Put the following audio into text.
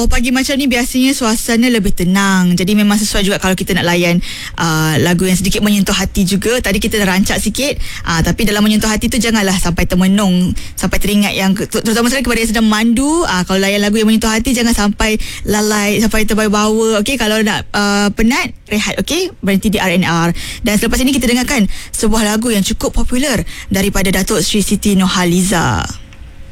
awal pagi macam ni biasanya suasana lebih tenang. Jadi memang sesuai juga kalau kita nak layan lagu yang sedikit menyentuh hati juga. Tadi kita dah rancak sikit, tapi dalam menyentuh hati tu janganlah sampai termenung, sampai teringat yang terutama sekali kepada yang sedang mandu. Kalau layan lagu yang menyentuh hati, jangan sampai lalai, sampai terbawa-bawa. Okey, kalau nak penat, rehat. Okey, berhenti di RNR. Dan selepas ini kita dengarkan sebuah lagu yang cukup popular daripada Datuk Sri Siti Nurhaliza.